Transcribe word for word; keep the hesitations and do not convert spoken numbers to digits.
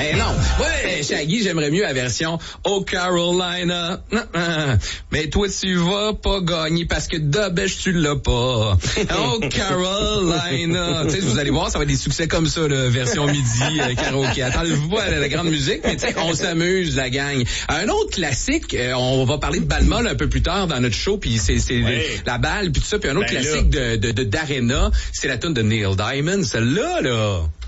Ben non. Ouais, Shaggy, j'aimerais mieux la version Oh Carolina. Mais toi, tu vas pas gagner parce que Dobesh, tu l'as pas. Oh Carolina. Tu sais, vous allez voir, ça va être des succès comme ça, là, version midi, euh, karaoké. Attendez-vous pas à la, la grande musique, mais tu sais, on s'amuse, la gang. Un autre classique, euh, on va parler de Balmol un peu plus tard dans notre show, puis c'est, c'est oui. le, la balle, puis tout ça. Puis un autre Ben classique de, de, de d'Arena, c'est la tune de Neil Diamond. Celle-là, là.